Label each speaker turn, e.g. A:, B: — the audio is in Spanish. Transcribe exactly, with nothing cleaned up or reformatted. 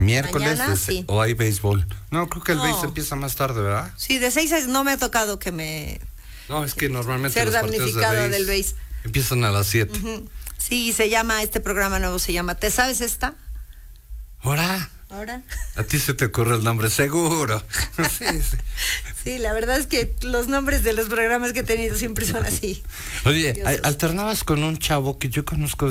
A: Miércoles
B: Mañana,
A: de se-
B: sí.
A: o hay béisbol. No, creo que el
B: No.
A: béisbol empieza más tarde, ¿verdad?
B: Sí, de seis a no me ha tocado que me...
A: No, es que normalmente
B: Ser
A: los partidos
B: damnificado
A: de
B: del
A: béis
B: béis.
A: empiezan a las siete.
B: Ujú. Sí, se llama, este programa nuevo se llama, ¿te sabes esta?
A: Ahora,
B: Ahora.
A: a ti se te ocurre el nombre, seguro. Sí, sí.
B: Sí, la verdad es que los nombres de los programas que he tenido siempre son así.
A: Oye,
B: Curiosos.
A: alternabas con un chavo que yo conozco